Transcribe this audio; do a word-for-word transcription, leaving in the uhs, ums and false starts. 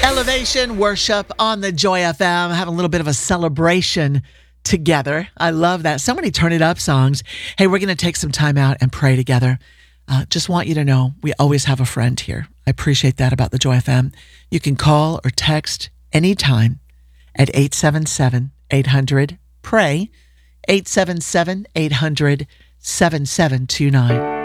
Elevation Worship on the Joy F M, having a little bit of a celebration together. I love that. So many Turn It Up songs. Hey, we're going to take some time out and pray together. Uh, just want you to know we always have a friend here. I appreciate that about the Joy F M. You can call or text anytime at eight seven seven, eight hundred, PRAY, eight seven seven, eight hundred, seven seven two nine.